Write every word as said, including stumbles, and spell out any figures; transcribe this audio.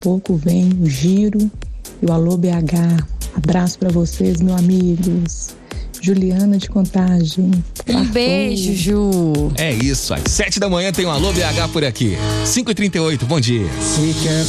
pouco vem o Giro e o Alô B H. Abraço para vocês, meus amigos. Juliana de Contagem. Um Quartou. beijo, Ju. É isso, às sete da manhã tem um Alô B H por aqui. cinco e trinta e oito, bom dia. Se quer